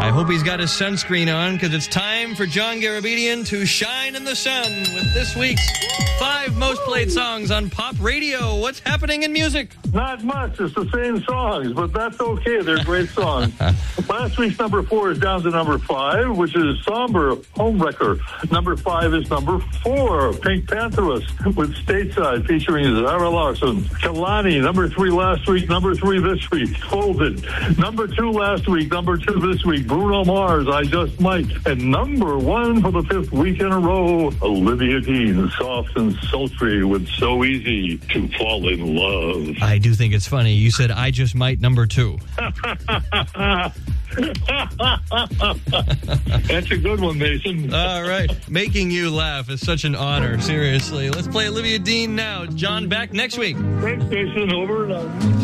I hope he's got his sunscreen on, because it's time for John Garabedian to shine in the sun with this week's 5 most played songs on pop radio. What's happening in music? Not much. It's the same songs, but that's okay. They're great songs. Last week's number 4 is down to number 5, which is Somber, Homewrecker. Number 5 is number 4, Pink Pantheress with Stateside featuring Zara Larsson. Kalani, number 3 last week, number 3 this week. Folded. Number 2 last week, number 2 this week. Bruno Mars, I Just Might. And number 1 for the 5th week in a row, Olivia Dean, Soft and Sultry with So Easy to Fall in Love. I do think it's funny. You said I Just Might number 2. That's a good one, Mason. All right. Making you laugh is such an honor. Seriously. Let's play Olivia Dean now. John, back next week. Thanks, Mason. Over and out.